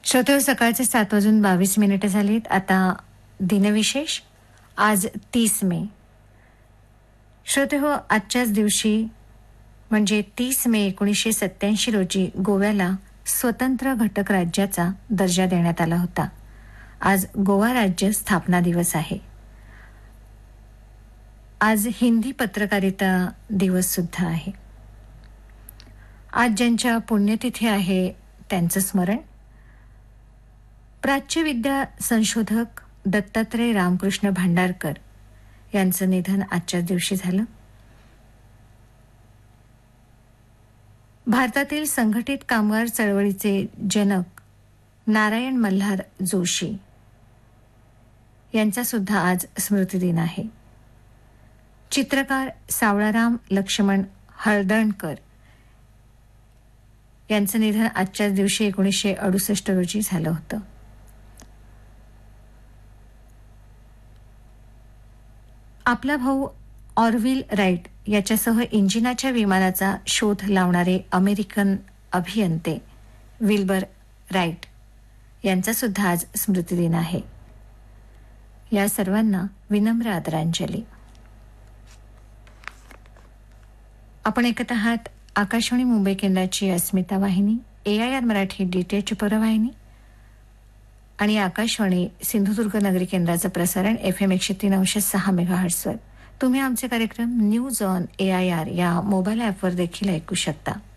श्रोते सकाळचे 7:22 झालीत. आता दिनविशेष आज 30 मे. श्रोते हो, आजच्याच दिवशी म्हणजे 30 मे 1987 रोजी गोव्याला स्वतंत्र घटक राज्याचा दर्जा देण्यात आला होता. आज गोवा राज्य स्थापना दिवस आहे. आज हिंदी पत्रकारिता दिवस सुद्धा आहे. आज ज्यांच्या पुण्यतिथी आहे त्यांचं स्मरण: प्राच्यविद्या संशोधक दत्तात्रय रामकृष्ण भांडारकर यांचं निधन आजच्याच दिवशी झालं. भारतातील संघटित कामगार चळवळीचे जनक नारायण मल्हार जोशी यांचा सुद्धा आज स्मृतिदिन आहे. चित्रकार सावळाराम लक्ष्मण हळदणकर यांचं निधन आजच्याच दिवशी 1968 रोजी झालं होतं. आपला भाऊ ऑरव्हिल राईट याच्यासह इंजिनाच्या विमानाचा शोध लावणारे अमेरिकन अभियंते विल्बर राईट यांचा सुद्धा आज स्मृतिदिन आहे. या सर्वांना विनम्र आदरांजली. आपण ऐकत आहात आकाशवाणी मुंबई केंद्राची अस्मिता वाहिनी, AIR मराठी DTH परवाहिनी आणि आकाशवाणी सिंधुदुर्ग नगरी केंद्राचं प्रसारण FM 103.6 मेगाहर्ट्झवर. तुम्ही आमचे कार्यक्रम न्यूज ऑन AIR या मोबाईल ॲपवर देखील ऐकू शकता.